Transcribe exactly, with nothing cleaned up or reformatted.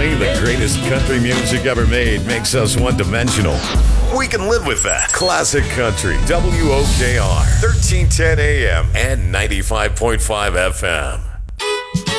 playing the greatest country music ever made makes us one-dimensional. We can live with that. Classic Country, W O K R, thirteen ten A M and ninety-five point five F M.